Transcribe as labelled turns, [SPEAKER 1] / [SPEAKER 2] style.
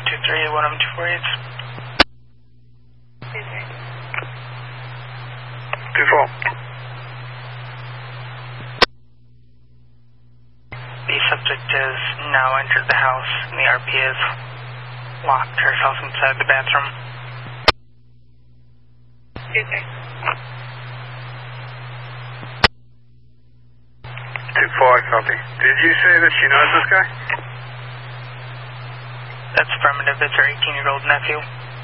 [SPEAKER 1] 123, 11248.
[SPEAKER 2] 2-4.
[SPEAKER 1] The subject has now entered the house, and the RP has locked herself inside the bathroom.
[SPEAKER 2] 2-4, copy. Did you say that she knows this guy?
[SPEAKER 1] That's affirmative. It's her 18-year-old nephew.